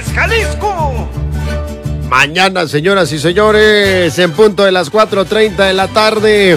Jalisco. Mañana, señoras y señores, en punto de las 4:30 de la tarde,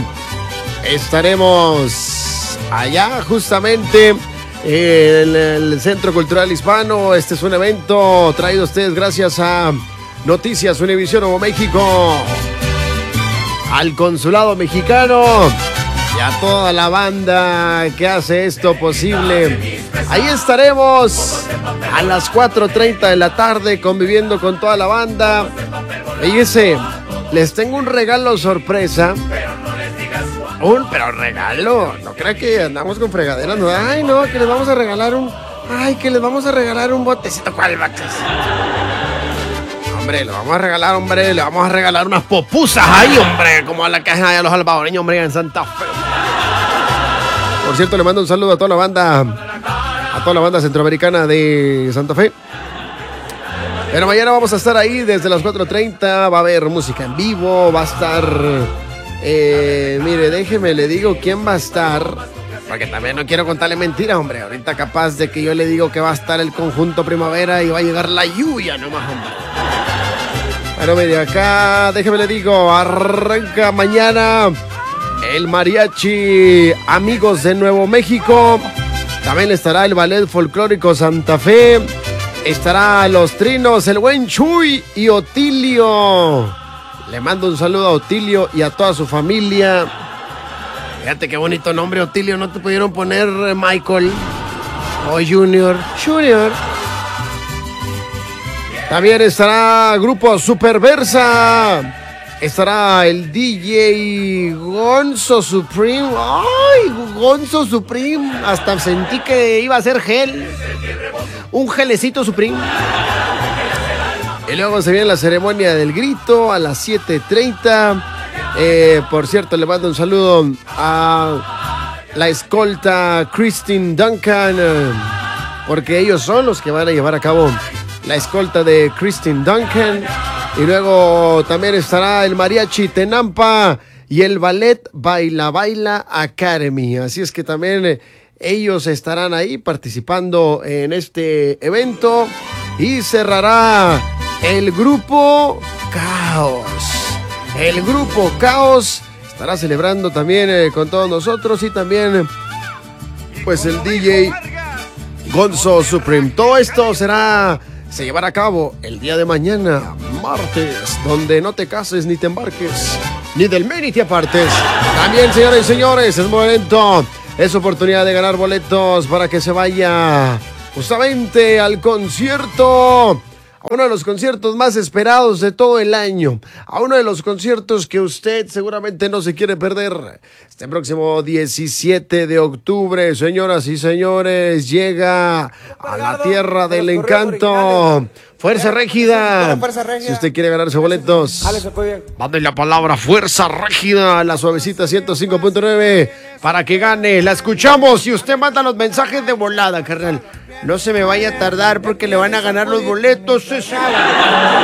estaremos allá justamente en el Centro Cultural Hispano. Este es un evento traído a ustedes gracias a Noticias Univisión Nuevo México, al Consulado Mexicano y a toda la banda que hace esto posible. Ahí estaremos a las 4:30 de la tarde conviviendo con toda la banda. Fíjense, les tengo un regalo sorpresa. Pero regalo, no crea que andamos con fregaderas, no. Ay, no, que les vamos a regalar un botecito. ¿Cuál baches? Hombre, le vamos a regalar unas popusas ahí, hombre, como a la caja de los albahoreños, hombre, en Santa Fe. Por cierto, le mando un saludo a toda la banda centroamericana de Santa Fe. Pero mañana vamos a estar ahí desde las 4:30, va a haber música en vivo, va a estar... mire, déjeme, le digo quién va a estar, porque también no quiero contarle mentiras, hombre. Ahorita capaz de que yo le digo que va a estar el conjunto Primavera y va a llegar la lluvia nomás, hombre. Pero mire, acá, déjeme le digo, arranca mañana el mariachi Amigos de Nuevo México. También estará el Ballet Folclórico Santa Fe. Estará Los Trinos, el buen Chuy y Otilio. Le mando un saludo a Otilio y a toda su familia. Fíjate qué bonito nombre, Otilio. ¿No te pudieron poner Michael o Junior? También estará Grupo Superversa. Estará el DJ Gonzo Supreme. ¡Ay, Gonzo Supreme! Hasta sentí que iba a ser gel. Un gelecito Supreme. Y luego se viene la ceremonia del grito a las 7:30. Por cierto, le mando un saludo a la escolta Christine Duncan, porque ellos son los que van a llevar a cabo la escolta de Christine Duncan. Y luego también estará el mariachi Tenampa y el ballet Baila Baila Academy. Así es que también ellos estarán ahí participando en este evento. Y cerrará el grupo Caos. El grupo Caos estará celebrando también con todos nosotros. Y también pues el DJ Gonzo Supreme. Todo esto se llevará a cabo el día de mañana, martes, donde no te cases ni te embarques, ni del men ni te apartes. También, señoras y señores, es momento, es oportunidad de ganar boletos para que se vaya justamente al concierto, a uno de los conciertos más esperados de todo el año, a uno de los conciertos que usted seguramente no se quiere perder. Este próximo 17 de octubre, señoras y señores, llega a la tierra del encanto. Fuerza Régida. Si usted quiere ganarse boletos, mande la palabra Fuerza Régida a la suavecita 105.9 para que gane. La escuchamos y usted manda los mensajes de volada, carnal. No se me vaya a tardar porque le van a ganar los boletos, César.